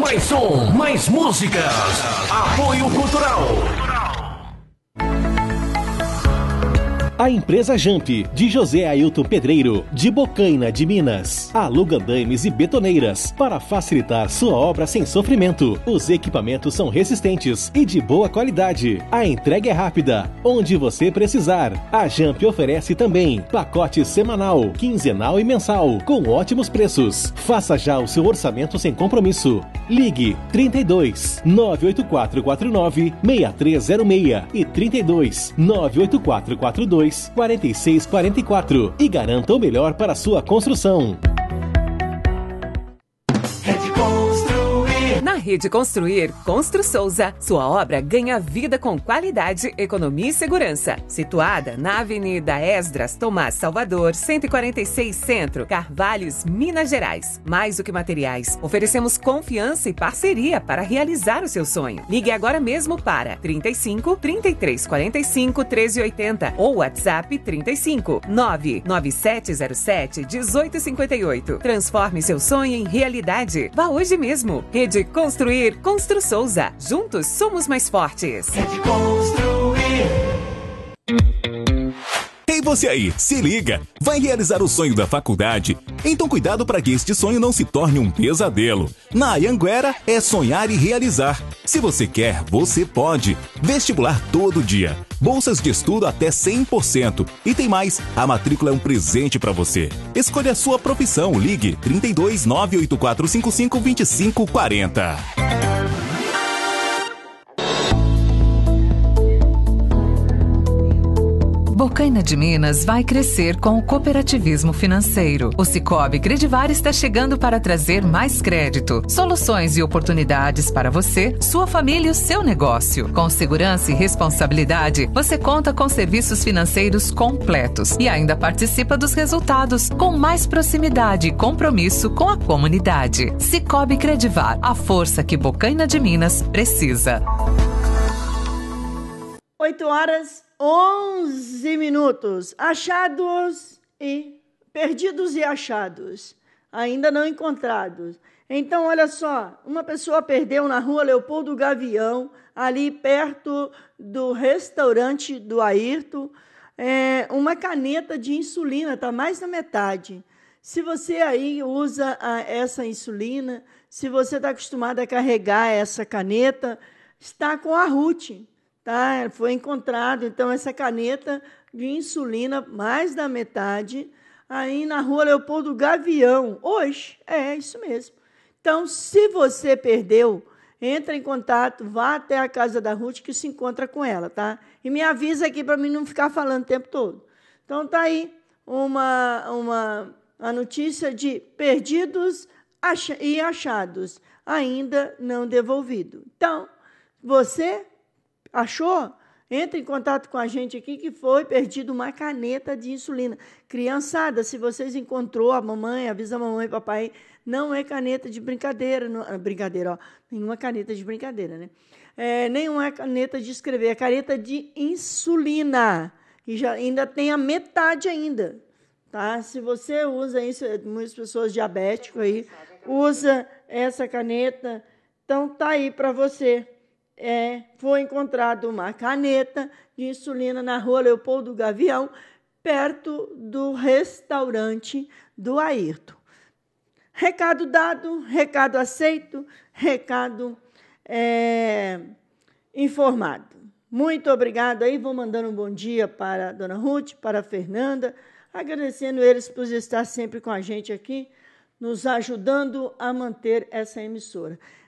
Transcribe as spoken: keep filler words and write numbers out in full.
Mais som, mais músicas. Apoio Cultural. A empresa Jamp, de José Ailton Pedreiro, de Bocaina de Minas, aluga andaimes e betoneiras para facilitar sua obra sem sofrimento. Os equipamentos são resistentes e de boa qualidade. A entrega é rápida, onde você precisar. A Jamp oferece também pacote semanal, quinzenal e mensal, com ótimos preços. Faça já o seu orçamento sem compromisso. Ligue trinta e dois, nove oito quatro quatro nove, seis três zero seis e trinta e dois, nove oito quatro quatro dois, quarenta e seis quarenta e quatro e garanta o melhor para a sua construção. Na Rede Construir, Constru Souza, sua obra ganha vida com qualidade, economia e segurança. Situada na Avenida Esdras Tomás Salvador, cento e quarenta e seis Centro, Carvalhos, Minas Gerais. Mais do que materiais, oferecemos confiança e parceria para realizar o seu sonho. Ligue agora mesmo para trinta e cinco, trinta e três quarenta e cinco, treze oitenta ou WhatsApp trinta e cinco, nove nove sete zero sete, dezoito cinquenta e oito. Transforme seu sonho em realidade. Vá hoje mesmo. Rede Construir, Constru Souza. Juntos somos mais fortes. Rede Construir. Ei, você aí, se liga! Vai realizar o sonho da faculdade? Então cuidado para que este sonho não se torne um pesadelo. Na Anhanguera é sonhar e realizar. Se você quer, você pode. Vestibular todo dia. Bolsas de estudo até cem por cento. E tem mais, a matrícula é um presente para você. Escolha a sua profissão. Ligue trinta e dois, nove oito quatro cinco cinco, dois cinco quatro zero. Bocaina de Minas vai crescer com o cooperativismo financeiro. O Sicoob Credivar está chegando para trazer mais crédito, soluções e oportunidades para você, sua família e o seu negócio. Com segurança e responsabilidade, você conta com serviços financeiros completos e ainda participa dos resultados com mais proximidade e compromisso com a comunidade. Sicoob Credivar, a força que Bocaina de Minas precisa. oito horas, onze minutos. Achados e perdidos e achados. Ainda não encontrados. Então, olha só. Uma pessoa perdeu na rua Leopoldo Gavião, ali perto do restaurante do Ayrton, é, uma caneta de insulina. Está mais da metade. Se você aí usa a, essa insulina, se você está acostumado a carregar essa caneta, está com a Ruth. Tá, foi encontrado, então, essa caneta de insulina, mais da metade, aí na rua Leopoldo Gavião, hoje, é isso mesmo. Então, se você perdeu, entra em contato, vá até a casa da Ruth, que se encontra com ela, tá? E me avisa aqui para mim não ficar falando o tempo todo. Então, tá aí uma, uma a notícia de perdidos e achados, ainda não devolvido. Então, você... achou? Entre em contato com a gente aqui que foi perdido uma caneta de insulina. Criançada, se vocês encontrou a mamãe, avisa a mamãe e papai, não é caneta de brincadeira. Não, brincadeira, ó, nenhuma caneta de brincadeira, né? É, nenhuma caneta de escrever, é caneta de insulina. E já, ainda tem a metade ainda. Tá? Se você usa isso, muitas pessoas diabéticas aí, usa essa caneta, então tá aí para você. É, foi encontrado uma caneta de insulina na rua Leopoldo Gavião, perto do restaurante do Ayrton. Recado dado, recado aceito, recado é, informado. Muito obrigada aí, vou mandando um bom dia para a dona Ruth, para a Fernanda, agradecendo eles por estar sempre com a gente aqui, nos ajudando a manter essa emissora.